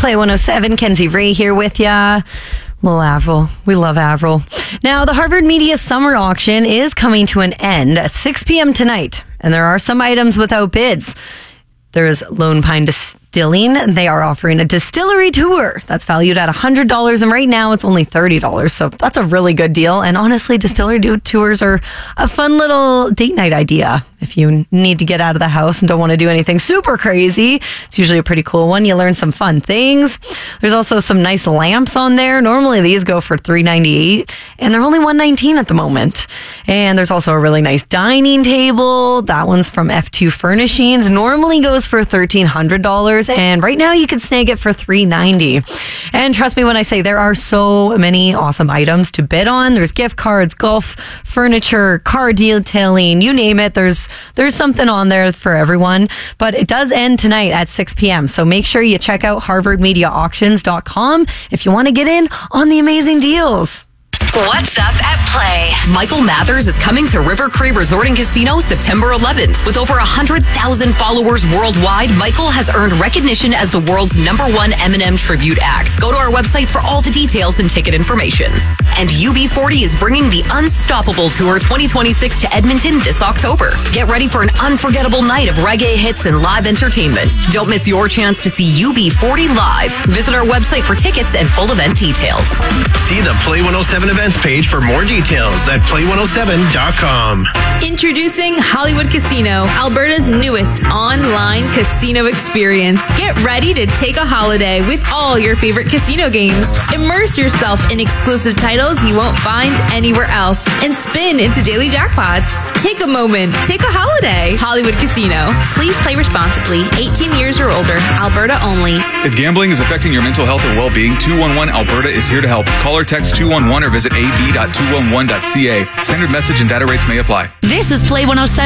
Play 107, Kenzie Ray here with ya. Little Avril. We love Avril. Now, the Harvard Media Summer Auction is coming to an end at 6 p.m. tonight, and there are some items without bids. There's Lone Pine Distilling. They are offering a distillery tour that's valued at $100, and right now it's only $30. So that's a really good deal. And honestly, distillery tours are a fun little date night idea. If you need to get out of the house and don't want to do anything super crazy, it's usually a pretty cool one. You learn some fun things. There's also some nice lamps on there. Normally these go for $398, and they're only $119 at the moment. And there's also a really nice dining table. That one's from F2 Furnishings. Normally goes for $1,300, and right now you could snag it for $390. And trust me when I say there are so many awesome items to bid on. There's gift cards, golf, furniture, car detailing, you name it. There's something on there for everyone, but it does end tonight at 6 p.m. So make sure you check out harvardmediaauctions.com if you want to get in on the amazing deals. What's up at Play? Michael Mathers is coming to River Cree Resort and Casino September 11th. With over 100,000 followers worldwide, Michael has earned recognition as the world's #1 Eminem tribute act. Go to our website for all the details and ticket information. And UB40 is bringing the Unstoppable Tour 2026 to Edmonton this October. Get ready for an unforgettable night of reggae hits and live entertainment. Don't miss your chance to see UB40 live. Visit our website for tickets and full event details. See the Play 107 events page for more details at play107.com. Introducing Hollywood Casino, Alberta's newest online casino experience. Get ready to take a holiday with all your favorite casino games. Immerse yourself in exclusive titles you won't find anywhere else and spin into daily jackpots. Take a moment. Take a holiday. Hollywood Casino. Please play responsibly. 18 years or older. Alberta only. If gambling is affecting your mental health or well-being, 211 Alberta is here to help. Call or text 211 or visit ab.211.ca. Standard message and data rates may apply. This is Play 107.